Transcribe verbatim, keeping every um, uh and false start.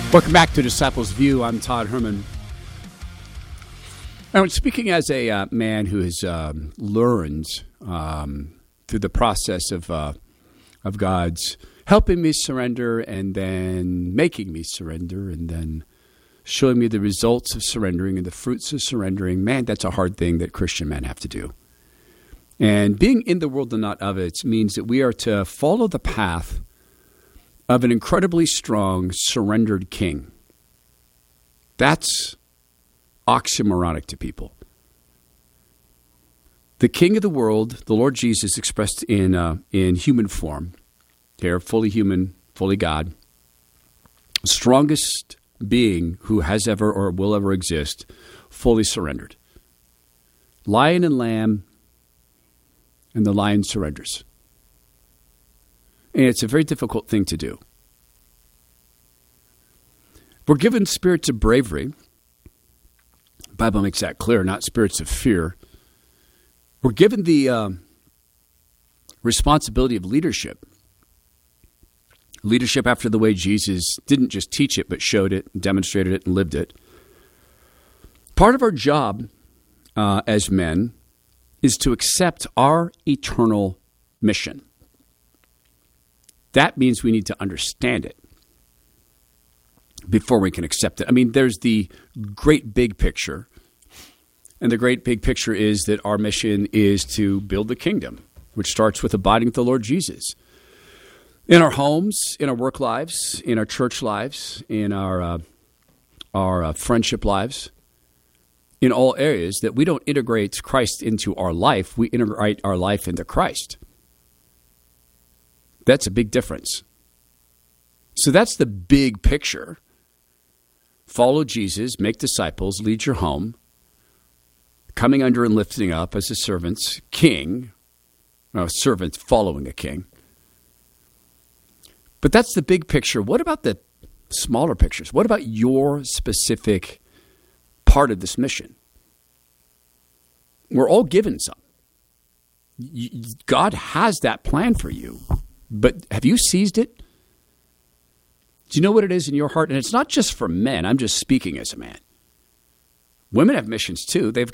Welcome back to Disciples View. I'm Todd Herman. And speaking as a uh, man who has um, learned um, through the process of uh, of God's helping me surrender and then making me surrender and then showing me the results of surrendering and the fruits of surrendering, man, that's a hard thing that Christian men have to do. And being in the world and not of it means that we are to follow the path of an incredibly strong, surrendered king. That's oxymoronic to people. The king of the world, the Lord Jesus, expressed in uh, in human form, here, fully human, fully God, strongest being who has ever or will ever exist, fully surrendered. Lion and lamb, and the lion surrenders. And it's a very difficult thing to do. We're given spirits of bravery. The Bible makes that clear, not spirits of fear. We're given the uh, responsibility of leadership. Leadership after the way Jesus didn't just teach it, but showed it, demonstrated it, and lived it. Part of our job uh, as men is to accept our eternal mission. That means we need to understand it before we can accept it. I mean, there's the great big picture. And the great big picture is that our mission is to build the kingdom, which starts with abiding with the Lord Jesus. In our homes, in our work lives, in our church lives, in our, uh, our uh, friendship lives, in all areas, that we don't integrate Christ into our life, we integrate our life into Christ. That's a big difference. So that's the big picture. Follow Jesus, make disciples, lead your home, coming under and lifting up as a servant's king, a servant following a king. But that's the big picture. What about the smaller pictures? What about your specific part of this mission? We're all given some. God has that plan for you, but have you seized it? Do you know what it is in your heart? And it's not just for men. I'm just speaking as a man. Women have missions too. They've